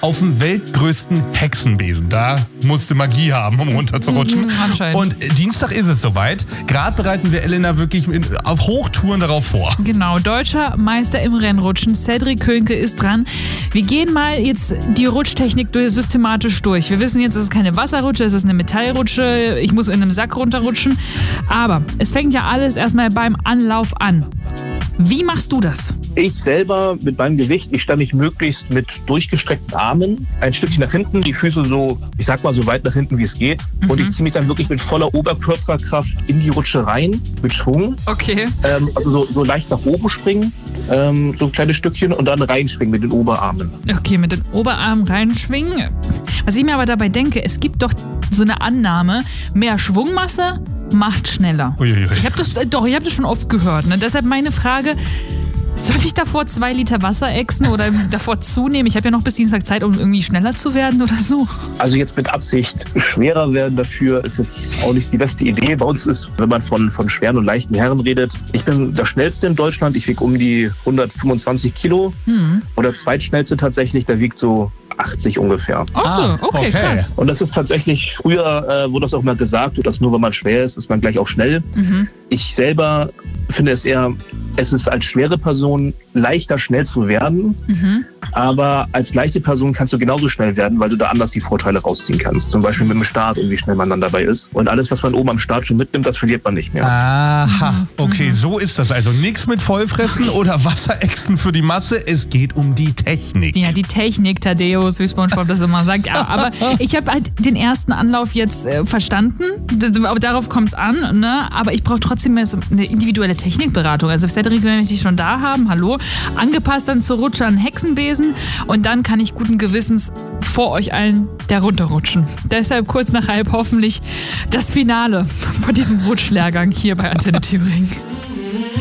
auf dem weltgrößten Hexenbesen. Da musste Magie haben, um runterzurutschen. Anscheinend. Und Dienstag ist es soweit. Gerade bereiten wir Elena wirklich auf Hochtouren darauf vor. Genau, deutscher Meister im Rennrutschen. Cedric Könke ist dran. Wir gehen mal jetzt die Rutschtechnik systematisch durch. Wir wissen jetzt, es ist keine Wasserrutsche, es ist eine Metallrutsche. Ich muss in einem Sack runterrutschen. Aber es fängt ja alles erstmal beim Anlauf an. Wie machst du das? Ich selber mit meinem Gewicht, ich stelle mich möglichst mit durchgestreckten Armen ein Stückchen nach hinten, die Füße so, ich sag mal so weit nach hinten, wie es geht. Und ich ziehe mich dann wirklich mit voller Oberkörperkraft in die Rutsche rein, mit Schwung. Okay. Also so leicht nach oben springen, so ein kleines Stückchen und dann reinschwingen mit den Oberarmen. Okay, mit den Oberarmen reinschwingen. Was ich mir aber dabei denke, es gibt doch so eine Annahme, mehr Schwungmasse macht schneller. Uiuiui. Ich habe das schon oft gehört. Ne? Deshalb meine Frage, soll ich davor 2 Liter Wasser ächzen oder davor zunehmen? Ich habe ja noch bis Dienstag Zeit, um irgendwie schneller zu werden oder so. Also jetzt mit Absicht schwerer werden dafür ist jetzt auch nicht die beste Idee. Bei uns ist, wenn man von schweren und leichten Herren redet, ich bin der Schnellste in Deutschland. Ich wiege um die 125 Kilo. Und der Zweitschnellste tatsächlich, der wiegt so 80 ungefähr. Ach so, okay, krass. Und das ist tatsächlich, früher wurde das auch mal gesagt, dass nur wenn man schwer ist man gleich auch schnell. Ich selber finde es ist als schwere Person leichter, schnell zu werden. Aber als leichte Person kannst du genauso schnell werden, weil du da anders die Vorteile rausziehen kannst. Zum Beispiel mit dem Start und wie schnell man dann dabei ist. Und alles, was man oben am Start schon mitnimmt, das verliert man nicht mehr. Aha, okay, so ist das also. Nichts mit Vollfressen oder Wasserächsen für die Masse. Es geht um die Technik. Ja, die Technik, Thaddeus, wie SpongeBob das immer sagt. Ja, aber ich habe halt den ersten Anlauf jetzt verstanden. Darauf kommt es an. Ne? Aber ich brauche trotzdem mehr so eine individuelle Technikberatung. Also Cedric, wenn wir die schon da haben, hallo, angepasst dann zur Rutsche an Hexenbesen. Und dann kann ich guten Gewissens vor euch allen da runterrutschen. Deshalb kurz nach halb hoffentlich das Finale von diesem Rutschlehrgang hier bei Antenne Thüringen.